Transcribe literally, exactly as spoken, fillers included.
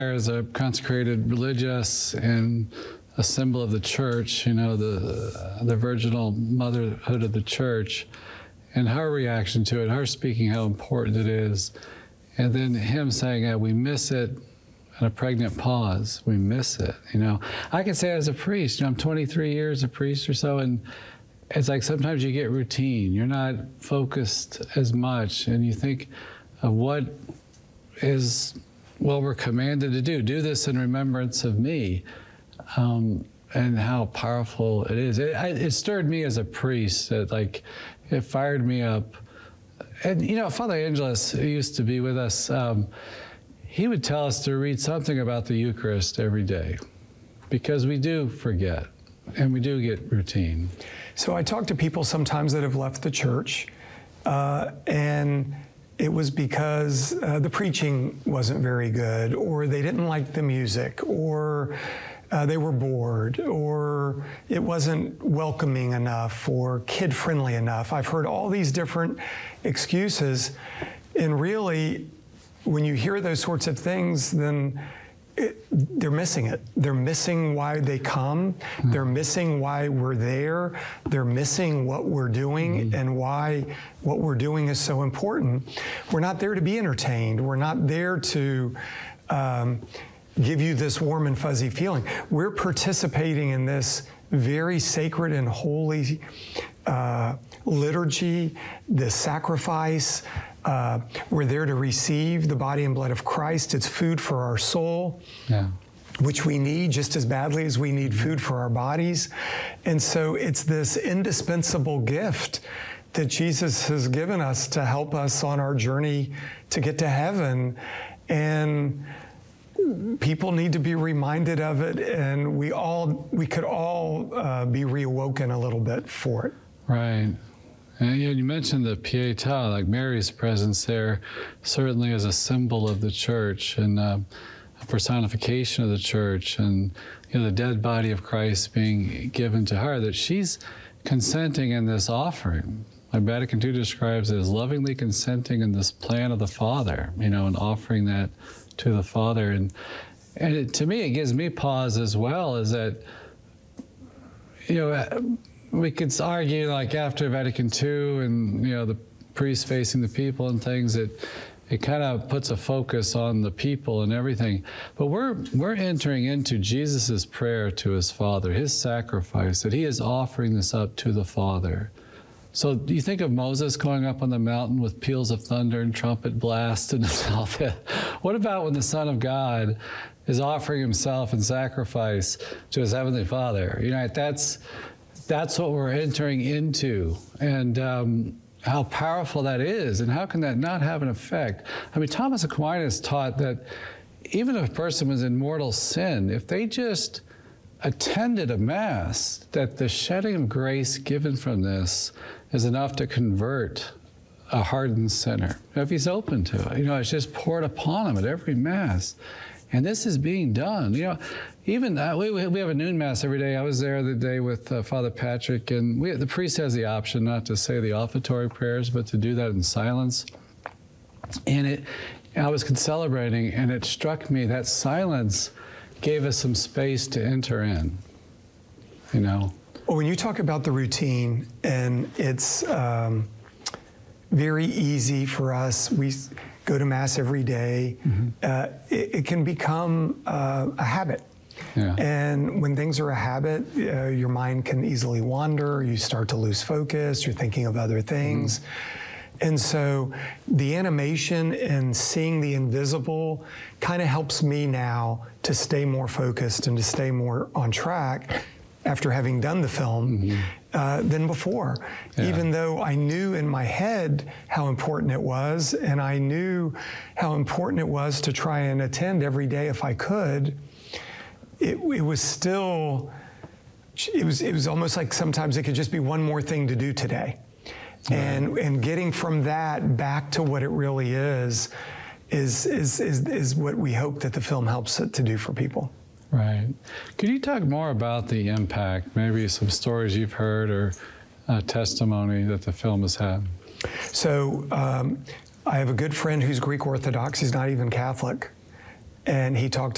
as a consecrated religious and a symbol of the church, you know, the, the virginal motherhood of the church, and her reaction to it, her speaking how important it is, and then him saying, yeah, we miss it, and a pregnant pause, we miss it, you know. I can say as a priest, you know, I'm twenty-three years a priest or so, and it's like sometimes you get routine. You're not focused as much, and you think of what is what we're commanded to do. Do this in remembrance of me. Um, and how powerful it is. It, I, it stirred me as a priest. It, like, it fired me up. And, you know, Father Angelus, who used to be with us, um, he would tell us to read something about the Eucharist every day, because we do forget, and we do get routine. So I talk to people sometimes that have left the church, uh, and it was because uh, the preaching wasn't very good, or they didn't like the music, or uh, they were bored, or it wasn't welcoming enough, or kid-friendly enough. I've heard all these different excuses, and really, when you hear those sorts of things, then It, they're missing it. They're missing why they come. Mm-hmm. They're missing why we're there. They're missing what we're doing mm-hmm. and why what we're doing is so important. We're not there to be entertained. We're not there to um, give you this warm and fuzzy feeling. We're participating in this very sacred and holy uh, liturgy, this sacrifice. Uh, we're there to receive the body and blood of Christ. It's food for our soul, yeah. which we need just as badly as we need food for our bodies. And so it's this indispensable gift that Jesus has given us to help us on our journey to get to heaven. And people need to be reminded of it, and we all, we could all uh, be reawoken a little bit for it. Right. And you mentioned the Pietà, like Mary's presence there, certainly as a symbol of the church and uh, a personification of the church, and you know the dead body of Christ being given to her, that she's consenting in this offering. Like Vatican Two describes it as lovingly consenting in this plan of the Father, you know, and offering that to the Father. And, and it, to me, it gives me pause as well, is that, you know, we could argue, like after Vatican Two and, you know, the priests facing the people and things, it it kind of puts a focus on the people and everything. But we're we're entering into Jesus's prayer to his Father, his sacrifice, that he is offering this up to the Father. So do you think of Moses going up on the mountain with peals of thunder and trumpet blast and all that? What about when the Son of God is offering himself in sacrifice to his Heavenly Father? You know, that's That's what we're entering into, and um, how powerful that is, and how can that not have an effect? I mean, Thomas Aquinas taught that even if a person was in mortal sin, if they just attended a Mass, that the shedding of grace given from this is enough to convert a hardened sinner. If he's open to it, you know, it's just poured upon him at every Mass. And this is being done. You know, even uh, we, we have a noon Mass every day. I was there the day with uh, Father Patrick, and we, the priest has the option not to say the offertory prayers, but to do that in silence. And it, I was celebrating, and it struck me that silence gave us some space to enter in, you know. Well, when you talk about the routine, and it's um, very easy for us, we go to Mass every day, mm-hmm. uh, it, it can become uh, a habit. Yeah. And when things are a habit, uh, your mind can easily wander, you start to lose focus, you're thinking of other things. Mm-hmm. And so the animation and seeing the invisible kind of helps me now to stay more focused and to stay more on track after having done the film mm-hmm. uh, than before. Yeah. Even though I knew in my head how important it was, and I knew how important it was to try and attend every day if I could, it, it was still, it was, it was almost like sometimes it could just be one more thing to do today. Right. And, and getting from that back to what it really is, is, is, is, is what we hope that the film helps it to do for people. Right. Could you talk more about the impact, maybe some stories you've heard or uh, testimony that the film has had? So um, I have a good friend who's Greek Orthodox. He's not even Catholic. And he talked